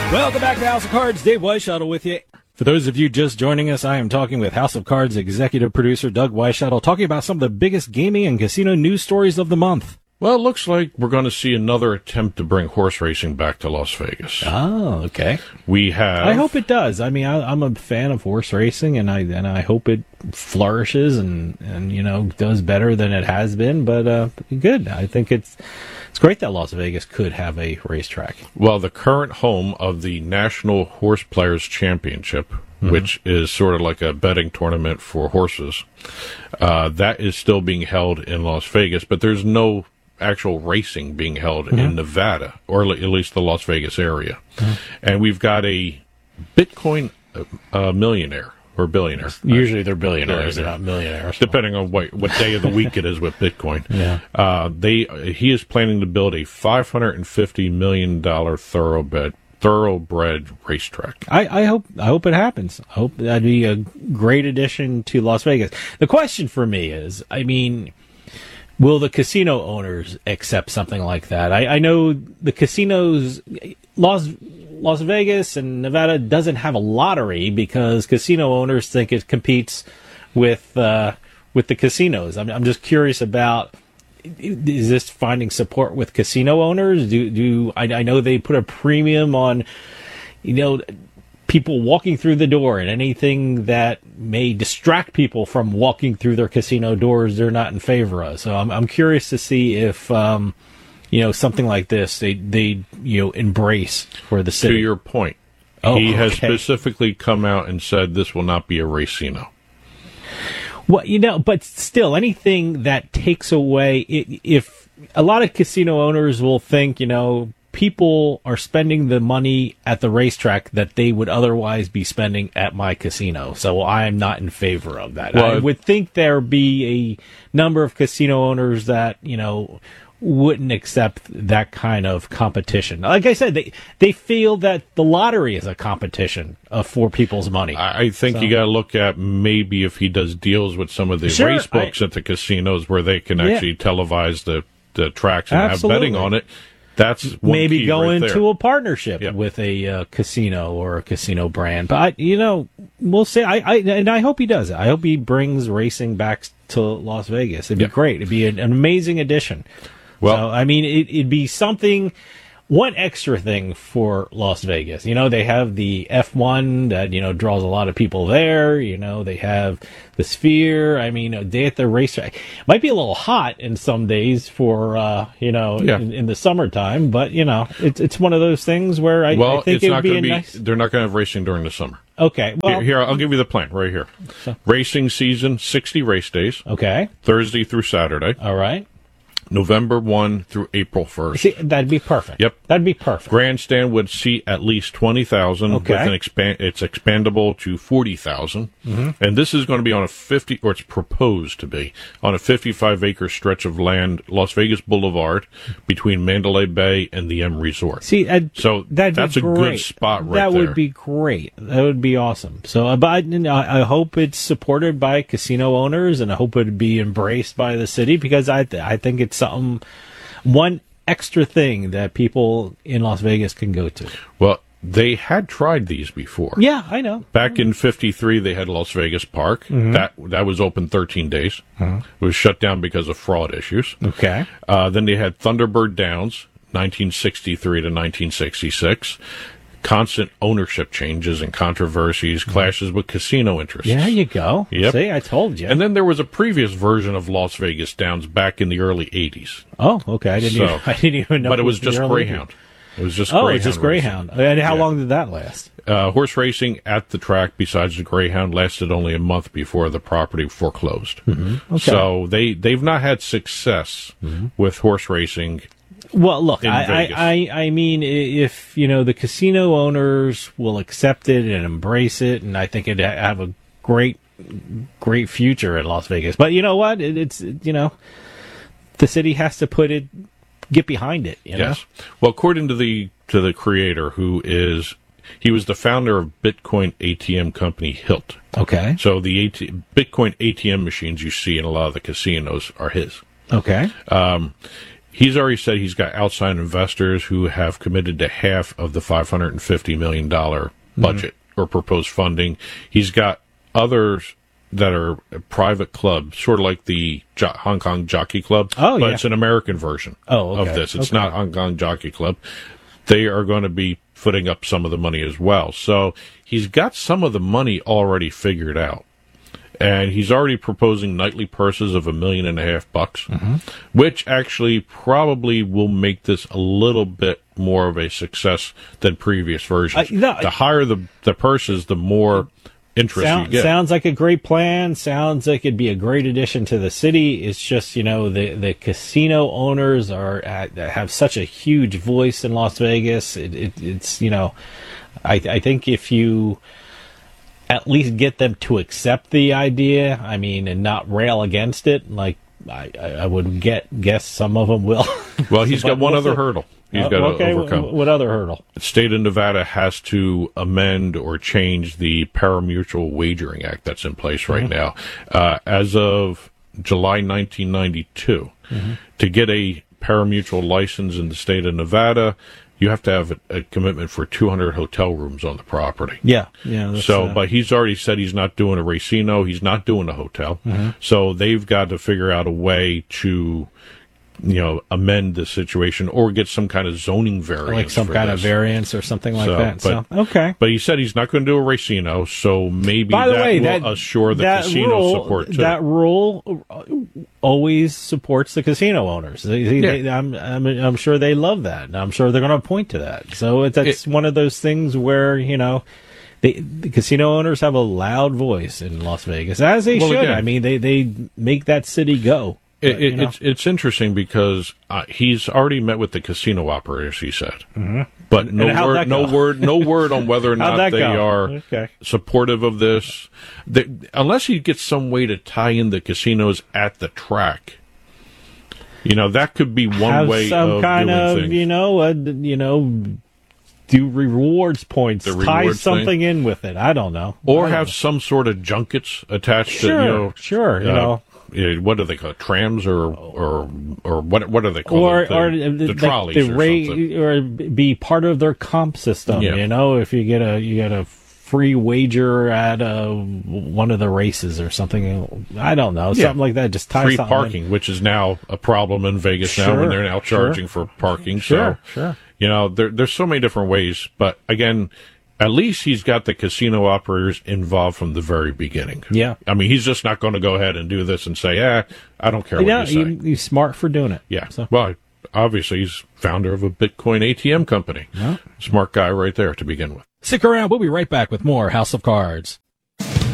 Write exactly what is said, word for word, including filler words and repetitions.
Welcome back to House of Cards. Dave Weishuttle with you. For those of you just joining us, I am talking with House of Cards executive producer Doug Weishuttle, talking about some of the biggest gaming and casino news stories of the month. Well, it looks like we're going to see another attempt to bring horse racing back to Las Vegas. Oh, okay. We have. I hope it does. I mean, I, I'm a fan of horse racing, and I and I hope it flourishes and, and you know does better than it has been. But uh, good. I think it's it's great that Las Vegas could have a racetrack. Well, the current home of the National Horse Players Championship, mm-hmm. which is sort of like a betting tournament for horses, uh, that is still being held in Las Vegas, but there's no actual racing being held mm-hmm. in Nevada, or at least the Las Vegas area. Mm-hmm. And we've got a Bitcoin uh, millionaire or billionaire. Usually they're billionaires, they're not millionaires. Depending on what, what day of the week it is with Bitcoin. Yeah. Uh, they he is planning to build a five hundred fifty million dollars thoroughbred thoroughbred racetrack. I, I hope I hope it happens. I hope that'd be a great addition to Las Vegas. The question for me is, I mean, will the casino owners accept something like that? I, I know the casinos, Las, Las Vegas and Nevada doesn't have a lottery because casino owners think it competes with uh, with the casinos. I'm, I'm just curious about, is this finding support with casino owners? Do do I, I know they put a premium on, you know, people walking through the door, and anything that may distract people from walking through their casino doors, they're not in favor of. So I'm I'm curious to see if um, you know something like this they they you know embrace for the city. To your point, oh, he has okay. specifically come out and said this will not be a racino. Well, you know, but still, anything that takes away, if a lot of casino owners will think, you know, people are spending the money at the racetrack that they would otherwise be spending at my casino. So I am not in favor of that. Well, I would think there be a number of casino owners that, you know, wouldn't accept that kind of competition. Like I said, they they feel that the lottery is a competition uh, for people's money. I, I think so. you got to look at maybe if he does deals with some of the Sure, race books I, at the casinos where they can yeah. actually televise the, the tracks and Absolutely. have betting on it. That's one maybe key go right into there. a partnership yep. with a uh, casino or a casino brand. But I, you know, we'll see. I, I and I hope he does it. I hope he brings racing back to Las Vegas. It'd be yep. great. It'd be an, an amazing addition. Well, so, I mean, it, it'd be something. One extra thing for Las Vegas. You know, they have the F one that, you know, draws a lot of people there. You know, they have the Sphere. I mean, a day at the racetrack might be a little hot in some days for, uh, you know, yeah. in, in the summertime. But, you know, it's it's one of those things where I, well, I think it's it not would be going a to be. nice. They're not going to have racing during the summer. Okay. Well, here, here, I'll give you the plan right here. So, Racing season, sixty race days. Okay. Thursday through Saturday. All right. November first through April first. See, that'd be perfect. Yep. That'd be perfect. Grandstand would seat at least twenty thousand. Okay. With an expand, it's expandable to forty thousand. Mm-hmm. And this is going to be on a fifty, or it's proposed to be, on a fifty-five acre stretch of land, Las Vegas Boulevard, between Mandalay Bay and the M Resort. See, I'd, so that'd that's be a great. good spot right that there. That would be great. That would be awesome. So uh, but I, I hope it's supported by casino owners, and I hope it would be embraced by the city, because I, th- I think it's something... one extra thing that people in Las Vegas can go to. Well, they had tried these before. Yeah, I know. Back in fifty-three, they had Las Vegas Park. Mm-hmm. That that was open thirteen days. Mm-hmm. It was shut down because of fraud issues. Okay. Uh, then they had Thunderbird Downs, nineteen sixty-three to nineteen sixty-six. Constant ownership changes and controversies, clashes with casino interests. Yeah, there you go. Yep. See, I told you. And then there was a previous version of Las Vegas Downs back in the early eighties. Oh, okay. I didn't. So, even, I didn't even know. But it was just early Greyhound. It was just oh, Greyhound. it's just Greyhound. Racing. And how yeah. long did that last? Uh, horse racing at the track, besides the Greyhound, lasted only a month before the property foreclosed. Mm-hmm. Okay. So they they've not had success mm-hmm. with horse racing. Well, look, I, I, I, I mean, if, you know, the casino owners will accept it and embrace it, and I think it'd have a great, great future in Las Vegas. But you know what? It, it's, you know, the city has to put it, get behind it, you know? Yes. Well, according to the, to the creator, who is, he was the founder of Bitcoin A T M company Hilt. Okay. So the AT, Bitcoin A T M machines you see in a lot of the casinos are his. Okay. Um, He's already said he's got outside investors who have committed to half of the five hundred fifty million dollars budget mm-hmm. or proposed funding. He's got others that are private clubs, sort of like the jo- Hong Kong Jockey Club, oh, but yeah. it's an American version oh, okay. of this. It's okay. not Hong Kong Jockey Club. They are going to be footing up some of the money as well. So he's got some of the money already figured out. And he's already proposing nightly purses of a million and a half bucks, mm-hmm. which actually probably will make this a little bit more of a success than previous versions. Uh, no, the higher the, the purses, the more interest sound, you get. Sounds like a great plan. Sounds like it'd be a great addition to the city. It's just, you know, the, the casino owners are at, have such a huge voice in Las Vegas. It, it, it's, you know, I, I think if you at least get them to accept the idea, I mean, and not rail against it, like I, I would get guess some of them will. Well, he's got one other hurdle he's uh, got to okay, overcome. What other hurdle? The state of Nevada has to amend or change the Pari-Mutuel Wagering Act that's in place right mm-hmm. now. Uh, as of July nineteen ninety-two, mm-hmm. to get a pari-mutuel license in the state of Nevada, you have to have a, a commitment for two hundred hotel rooms on the property. Yeah, yeah. So, uh, but he's already said he's not doing a racino. He's not doing a hotel. Mm-hmm. So they've got to figure out a way to, you know, amend the situation or get some kind of zoning variance, like some for kind this. of variance or something like so, that. But, so okay. But he said he's not going to do a racino. So maybe By the that way, will that, assure the that casino rule, support too. That rule always supports the casino owners. They, they, Yeah. they, I'm, I'm, I'm sure they love that, and I'm sure they're going to point to that. So it, that's it, one of those things where, you know, they, the casino owners have a loud voice in Las Vegas, as they well, should. again, I mean, they, they make that city go. It, but, you it, know. it's it's interesting because uh, he's already met with the casino operators. He said, mm-hmm. but no and word, no word, no word on whether or not they go? are okay. supportive of this. They, unless he gets some way to tie in the casinos at the track, you know, that could be one Have way some of kind doing of, things. you know, uh, you know, do rewards points, The tie rewards something thing. in with it. I don't know, or I have don't some sort of junkets attached sure, to, you know, sure, you uh, know. Yeah, what do they call it? Trams or or or what? What are they called? Or, the, or the, the, trolleys the or ra- something. or be part of their comp system. Yeah. You know, if you get a you get a free wager at uh, one of the races or something. I don't know, Yeah. something like that. Just tie Free something parking, in. which is now a problem in Vegas now Sure, when they're now charging sure. for parking. Sure, so, sure. you know, there, there's so many different ways. But again, at least he's got the casino operators involved from the very beginning. Yeah. I mean, he's just not going to go ahead and do this and say, "Yeah, I don't care what Yeah, you say." he, he's smart for doing it. Yeah. So. Well, obviously, he's founder of a Bitcoin A T M company. Yeah. Smart guy right there to begin with. Stick around. We'll be right back with more House of Cards.